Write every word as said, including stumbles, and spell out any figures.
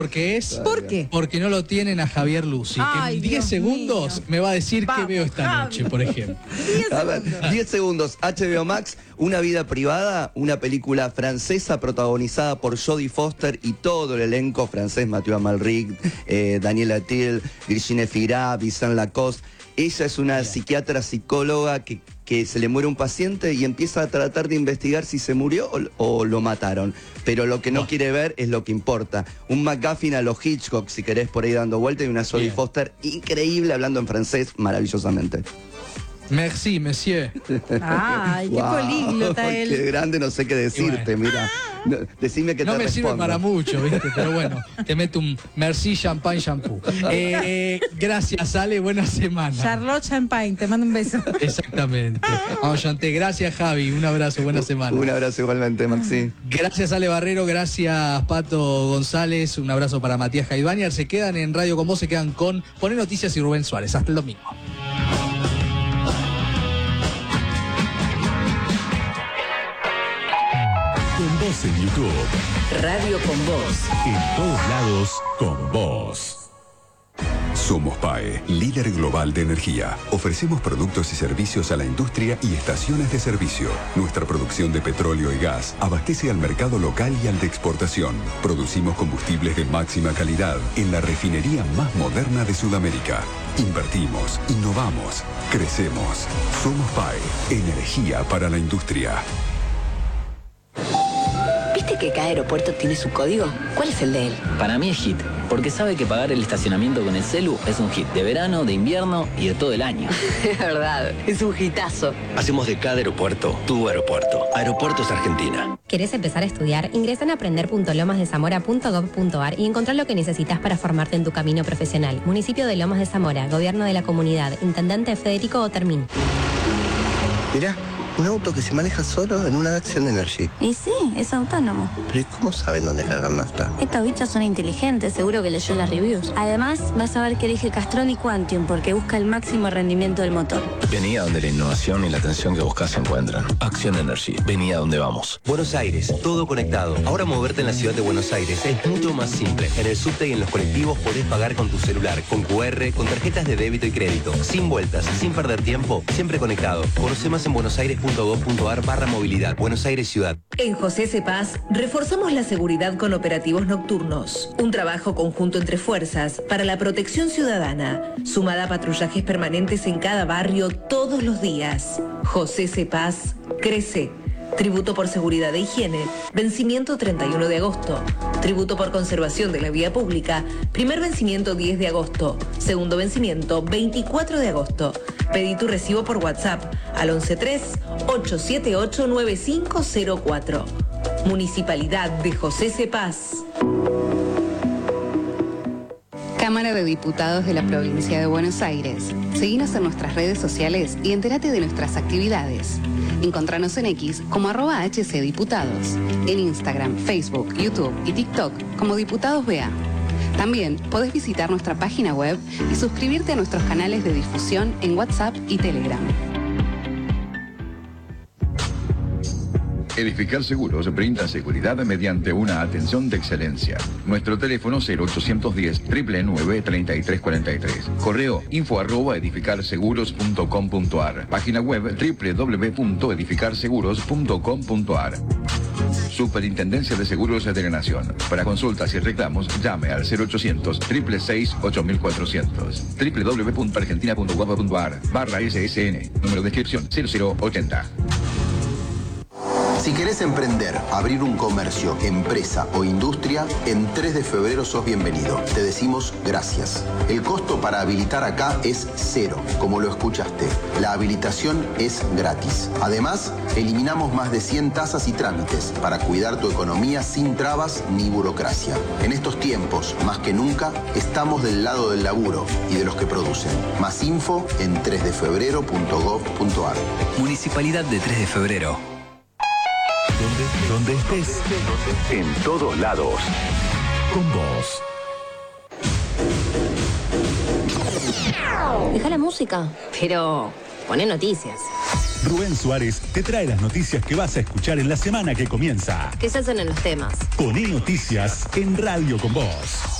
Porque es ¿Por qué? Porque no lo tienen a Javier Lucy, Ay, que en diez Dios segundos mío. me va a decir Vamos, qué veo esta Javi. noche, por ejemplo. A ver, diez segundos. H B O Max, Una vida privada, una película francesa protagonizada por Jodie Foster y todo el elenco francés, Mathieu Amalric, eh, Daniela Thiel, Virginie Fira, Vincent Lacoste. Ella es una psiquiatra psicóloga que, que se le muere un paciente y empieza a tratar de investigar si se murió o, o lo mataron. Pero lo que no Bueno. quiere ver es lo que importa. Un McGuffin a los Hitchcock, si querés, por ahí dando vuelta, y una Jodie Bien. Foster increíble hablando en francés maravillosamente. Merci, monsieur. Ay, qué Wow, políglota él. Qué grande, no sé qué decirte, mira. No, decime que No te me sirve respondo. para mucho, ¿viste? Pero bueno, te meto un merci, champagne, shampoo. Eh, gracias, Ale, buena semana. Charlotte Champagne, te mando un beso. Exactamente. Vamos, Yanté. Gracias, Javi. Un abrazo, buena semana. Un abrazo igualmente, Maxi. Gracias, Ale Barrero. Gracias, Pato González. Un abrazo para Matías Jaibaniar. Se quedan en Radio Con Vos, se quedan con Poné Noticias y Rubén Suárez. Hasta el domingo. Con Vos en YouTube. Radio Con Vos. En todos lados, con vos. Somos P A E, líder global de energía. Ofrecemos productos y servicios a la industria y estaciones de servicio. Nuestra producción de petróleo y gas abastece al mercado local y al de exportación. Producimos combustibles de máxima calidad en la refinería más moderna de Sudamérica. Invertimos, innovamos, crecemos. Somos P A E, energía para la industria. ¿Viste que cada aeropuerto tiene su código? ¿Cuál es el de él? Para mí es hit, porque sabe que pagar el estacionamiento con el celu es un hit de verano, de invierno y de todo el año. Es verdad, es un hitazo. Hacemos de cada aeropuerto tu aeropuerto. Aeropuertos Argentina. ¿Querés empezar a estudiar? Ingresa en aprender punto lomas de zamora punto gov punto ar y encontrar lo que necesitas para formarte en tu camino profesional. Municipio de Lomas de Zamora, Gobierno de la Comunidad, Intendente Federico Otermín. Mirá, un auto que se maneja solo en una Action Energy. Y sí, es autónomo. Pero ¿y cómo saben dónde cargar nafta? Estos bichos son inteligentes, seguro que leyó las reviews. Además, vas a ver que elige Castrol y Quantium porque busca el máximo rendimiento del motor. Vení a donde la innovación y la atención que buscas se encuentran. Acción Energy. Vení a donde vamos. Buenos Aires, todo conectado. Ahora moverte en la ciudad de Buenos Aires es mucho más simple. En el subte y en los colectivos podés pagar con tu celular, con cu erre, con tarjetas de débito y crédito. Sin vueltas, sin perder tiempo, siempre conectado. Conoce más en buenosaires punto gov punto ar barra movilidad. Buenos Aires Ciudad. En José Cepaz reforzamos la seguridad con operativos nocturnos. Un trabajo conjunto entre fuerzas para la protección ciudadana, sumada a patrullajes permanentes en cada barrio todos los días. José Cepaz crece. Tributo por seguridad e higiene, vencimiento treinta y uno de agosto. Tributo por conservación de la vía pública, primer vencimiento diez de agosto. Segundo vencimiento veinticuatro de agosto. Pedí tu recibo por WhatsApp al once tres, ocho siete ocho, nueve cinco cero cuatro. Municipalidad de José Cepaz. Cámara de Diputados de la Provincia de Buenos Aires. Seguinos en nuestras redes sociales y entérate de nuestras actividades. Encontranos en X como arroba hcdiputados, en Instagram, Facebook, YouTube y TikTok como Diputados B A. También podés visitar nuestra página web y suscribirte a nuestros canales de difusión en WhatsApp y Telegram. Edificar Seguros brinda seguridad mediante una atención de excelencia. Nuestro teléfono cero ochocientos diez, nueve nueve, treinta y tres cuarenta y tres. Correo info arroba edificarseguros punto com punto ar. Página web doble u doble u doble u punto edificarseguros punto com punto ar. Superintendencia de Seguros de la Nación. Para consultas y reclamos, llame al cero ochocientos, seis seis seis, ocho cuatrocientos. doble u doble u doble u punto argentina punto gov punto ar barra S S N. Número de inscripción cero cero ochenta. Si querés emprender, abrir un comercio, empresa o industria, en tres de febrero sos bienvenido. Te decimos gracias. El costo para habilitar acá es cero, como lo escuchaste. La habilitación es gratis. Además, eliminamos más de cien tasas y trámites para cuidar tu economía sin trabas ni burocracia. En estos tiempos, más que nunca, estamos del lado del laburo y de los que producen. Más info en tres de febrero punto gov punto ar. Municipalidad de tres de febrero. Donde, donde estés, en todos lados, con vos. Deja la música, pero poné noticias. Rubén Suárez te trae las noticias que vas a escuchar en la semana que comienza. ¿Qué se hacen en los temas? Poné noticias en Radio con Vos.